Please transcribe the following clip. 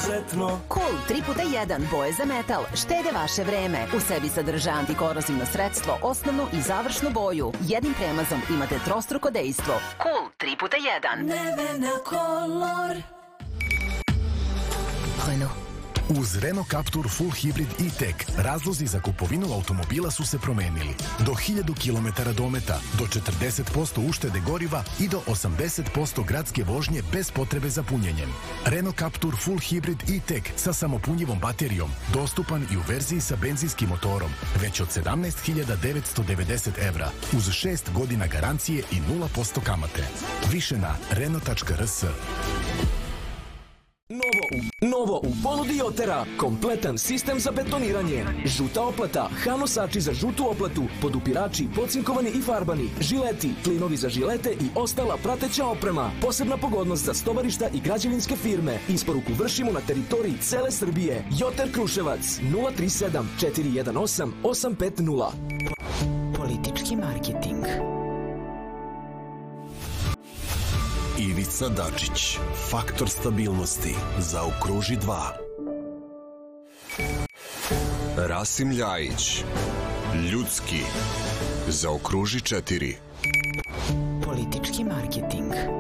sretno. Cool 3x1 boje za metal štede vaše vreme. U sebi sadrža antikorozivno sredstvo, osnovnu i završnu boju. Jednim premazom imate trostruko dejstvo. Cool 3x1. Nevena Color. Renault. Uz Renault Captur Full Hybrid e-Tech razlozi za kupovinu automobila su se promenili. Do 1000 km dometa, do 40% uštede goriva i do 80% gradske vožnje bez potrebe za punjenjem. Renault Captur Full Hybrid e-Tech sa samopunjivom baterijom, dostupan i u verziji sa benzinskim motorom, već od 17.990 evra, uz 6 godina garancije i 0% kamate. Više na renault.rs. Novo u ponudi Jotera. Kompletan sistem za betoniranje. Žuta oplata, hanosači za žutu oplatu, podupirači, pocinkovani i farbani, žileti, klinovi za žilete i ostala prateća oprema. Posebna pogodnost za stovarišta i građevinske firme. Isporuku vršimo na teritoriji cele Srbije. Joter Kruševac 037 418 850. Politički marketing. Ivica Dačić, faktor stabilnosti, zaokruži 2. Rasim Ljajić, ljudski, zaokruži 4. Politički marketing.